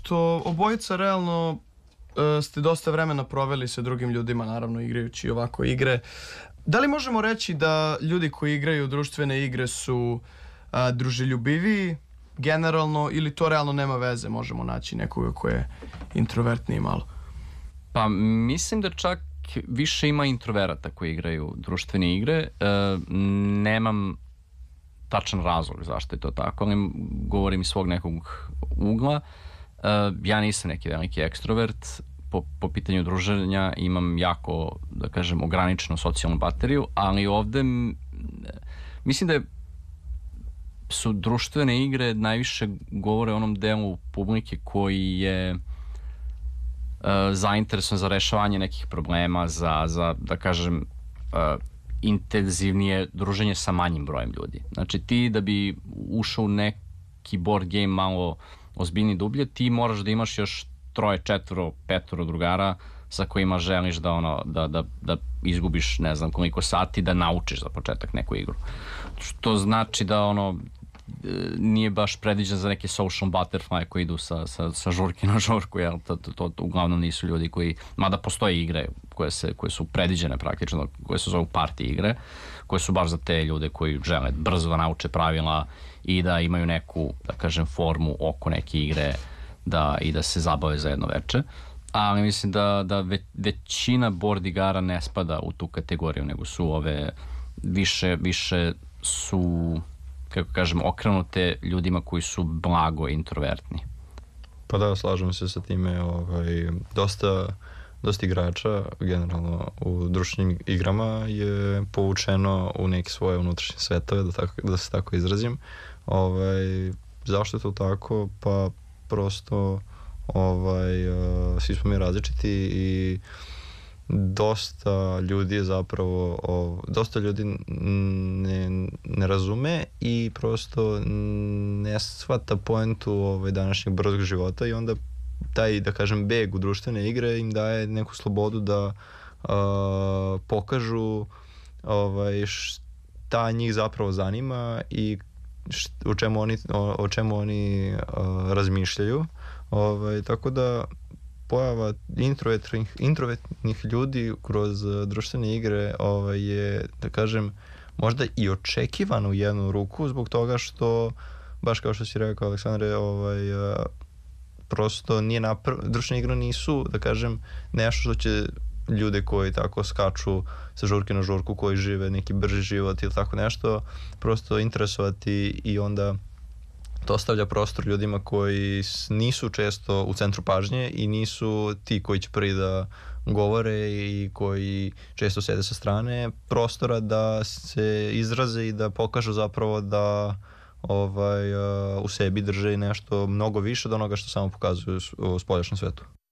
pošto obojica realno ste dosta vremena proveli sa drugim ljudima, naravno igrajući ovako igre, da li možemo reći da ljudi koji igraju društvene igre su druželjubiviji generalno ili to realno nema veze, možemo naći nekoga ko je introvertniji malo? Pa mislim da čak više ima introverata koji igraju društvene igre. Nemam tačan razlog zašto je to tako, ali govorim iz svog nekog ugla. Ja nisam neki veliki ekstrovert, po pitanju druženja imam jako, da kažem, ograničenu socijalnu bateriju, ali ovde mislim da su društvene igre najviše govore o onom delu publike koji je zainteresovan za rešavanje nekih problema, za da kažem, intenzivnije druženje sa manjim brojem ljudi. Znači ti da bi ušao u neki board game malo ozbiljniji dublje, ti moraš da imaš još 3, 4, 5 drugara sa kojima želiš da izgubiš ne znam koliko sati da naučiš za početak neku igru. Što znači da nije baš predviđen za neke social butterfly koji idu sa žurke na žurku, jer to uglavnom nisu ljudi koji, mada postoje igre koje su predviđene praktično, koje se zovu party igre, koje su baš za te ljude koji žele brzo da nauče pravila i da imaju neku, da kažem, formu oko neke igre i da se zabave za jedno veče. Ali mislim da većina board igara ne spada u tu kategoriju, nego su ove više su, kako kažem, okrenute ljudima koji su blago introvertni. Pa da, slažem se sa time. Dosta igrača generalno u društvenim igrama je povučeno u neke svoje unutrašnje svetove, da se tako izrazim. Zašto je to tako? Pa prosto svi smo mi različiti i dosta ljudi je zapravo dosta ljudi ne razume i prosto ne shvata poentu današnjeg brzog života i onda taj, da kažem, beg u društvene igre im daje neku slobodu da pokažu šta njih zapravo zanima i o čemu oni razmišljaju. Tako da pojava introvertnih ljudi kroz društvene igre je, da kažem, možda i očekivano u jednu ruku zbog toga što, baš kao što si rekao, Aleksandre, prosto društvene igre nisu, da kažem, nešto što će ljude koji tako skaču sa žurke na žurku, koji žive neki brži život ili tako nešto, prosto interesovati i onda to ostavlja prostor ljudima koji nisu često u centru pažnje i nisu ti koji će prvi da govore i koji često sede sa strane, prostora da se izraze i da pokažu zapravo da u sebi drže nešto mnogo više od onoga što samo pokazuju u spoljašnjem svetu.